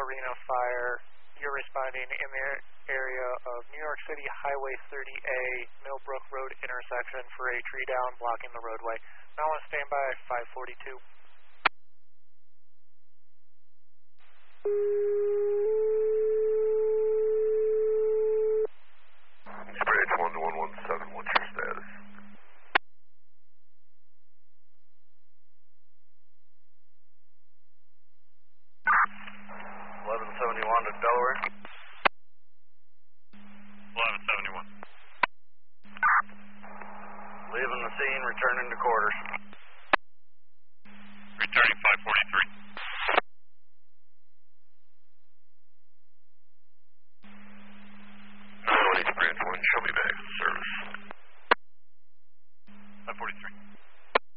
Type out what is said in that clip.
Reno fire. You're responding in the area of New York City Highway 30A, Millbrook Road intersection for a tree down blocking the roadway. Now on standby at 542. Bridge 1 to 117, what's your status? 1171 to Delaware. 1171. Leaving the scene, returning to quarters.